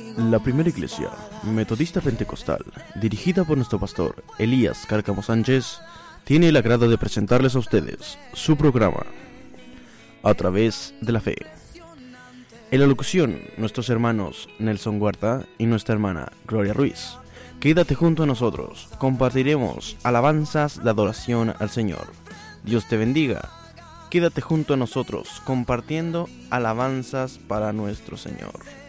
La primera iglesia metodista pentecostal, dirigida por nuestro pastor Elías Cárcamo Sánchez, tiene el agrado de presentarles a ustedes su programa A Través de la Fe. En la locución, nuestros hermanos Nelson Huerta y nuestra hermana Gloria Ruiz. Quédate junto a nosotros, compartiremos alabanzas de adoración al Señor. Dios te bendiga. Quédate junto a nosotros, compartiendo alabanzas para nuestro Señor.